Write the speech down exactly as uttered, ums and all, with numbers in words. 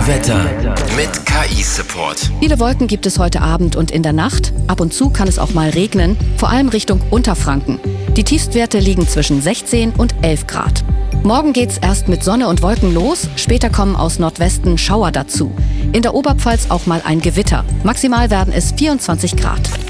Wetter mit K I-Support. Viele Wolken gibt es heute Abend und in der Nacht. Ab und zu kann es auch mal regnen, vor allem Richtung Unterfranken. Die Tiefstwerte liegen zwischen sechzehn und elf Grad. Morgen geht's erst mit Sonne und Wolken los, später kommen aus Nordwesten Schauer dazu. In der Oberpfalz auch mal ein Gewitter. Maximal werden es vierundzwanzig Grad.